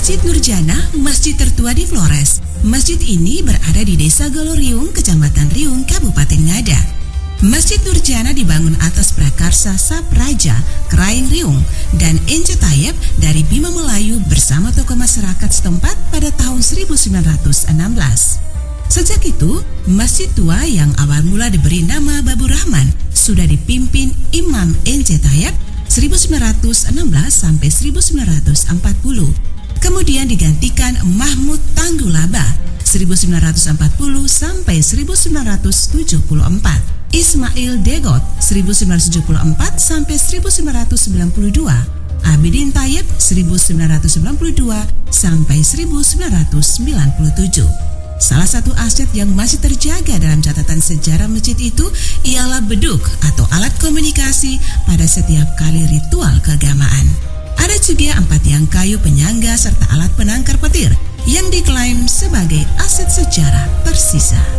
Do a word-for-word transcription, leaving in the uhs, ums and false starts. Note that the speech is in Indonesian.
Masjid Nurjana, masjid tertua di Flores. Masjid ini berada di Desa Goloriung, Kecamatan Riung, Kabupaten Ngada. Masjid Nurjana dibangun atas prakarsa Sapraja, Kraing Riung, dan Ence Tayeb dari Bima Melayu bersama tokoh masyarakat setempat pada tahun seribu sembilan ratus enam belas. Sejak itu, masjid tua yang awal mula diberi nama Babu Rahman sudah dipimpin Imam Ence Tayeb seribu sembilan ratus enam belas sampai seribu sembilan ratus empat puluh. Kemudian digantikan Mahmud Tanggulaba seribu sembilan ratus empat puluh sampai seribu sembilan ratus tujuh puluh empat. Ismail Degot seribu sembilan ratus tujuh puluh empat sampai seribu sembilan ratus sembilan puluh dua. Abidin Tayeb seribu sembilan ratus sembilan puluh dua sampai seribu sembilan ratus sembilan puluh tujuh. Salah satu aset yang masih terjaga dalam catatan sejarah masjid itu ialah beduk atau alat komunikasi pada setiap kali ritual keagamaan. Ada juga empat tiang kayu penyangga serta alat penangkar petir yang diklaim sebagai aset sejarah tersisa.